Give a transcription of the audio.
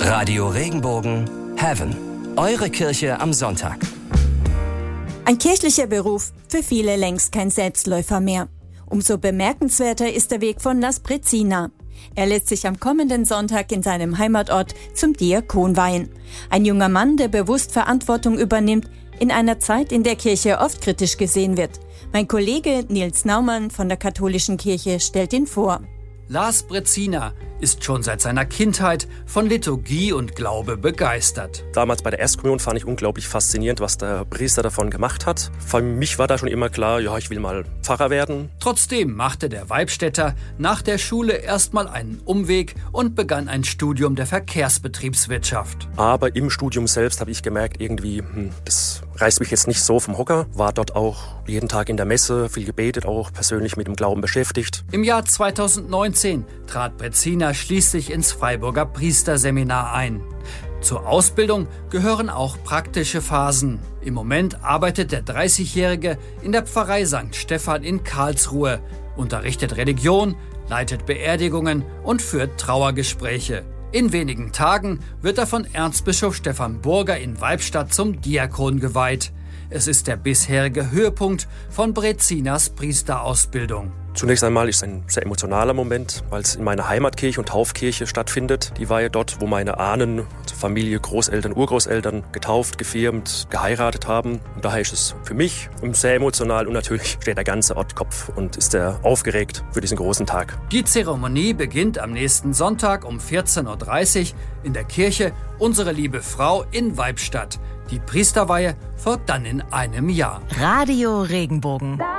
Radio Regenbogen Heaven. Eure Kirche am Sonntag. Ein kirchlicher Beruf, für viele längst kein Selbstläufer mehr. Umso bemerkenswerter ist der Weg von Las Brezina. Er lässt sich am kommenden Sonntag in seinem Heimatort zum Diakon weihen. Ein junger Mann, der bewusst Verantwortung übernimmt, in einer Zeit, in der Kirche oft kritisch gesehen wird. Mein Kollege Nils Naumann von der Katholischen Kirche stellt ihn vor. Las Brezina ist schon seit seiner Kindheit von Liturgie und Glaube begeistert. Damals bei der Erstkommunion fand ich unglaublich faszinierend, was der Priester davon gemacht hat. Für mich war da schon immer klar, ja, ich will mal Pfarrer werden. Trotzdem machte der Weibstädter nach der Schule erstmal einen Umweg und begann ein Studium der Verkehrsbetriebswirtschaft. Aber im Studium selbst habe ich gemerkt, irgendwie, das reißt mich jetzt nicht so vom Hocker. War dort auch jeden Tag in der Messe, viel gebetet, auch persönlich mit dem Glauben beschäftigt. Im Jahr 2019 trat Brezina schließlich ins Freiburger Priesterseminar ein. Zur Ausbildung gehören auch praktische Phasen. Im Moment arbeitet der 30-Jährige in der Pfarrei St. Stephan in Karlsruhe, unterrichtet Religion, leitet Beerdigungen und führt Trauergespräche. In wenigen Tagen wird er von Erzbischof Stefan Burger in Weibstadt zum Diakon geweiht. Es ist der bisherige Höhepunkt von Brezinas Priesterausbildung. Zunächst einmal ist es ein sehr emotionaler Moment, weil es in meiner Heimatkirche und Taufkirche stattfindet. Die war ja dort, wo meine Ahnen, also Familie, Großeltern, Urgroßeltern getauft, gefirmt, geheiratet haben. Und daher ist es für mich sehr emotional und natürlich steht der ganze Ort Kopf und ist sehr aufgeregt für diesen großen Tag. Die Zeremonie beginnt am nächsten Sonntag um 14.30 Uhr in der Kirche Unsere Liebe Frau in Weibstadt. Die Priesterweihe folgt dann in einem Jahr. Radio Regenbogen.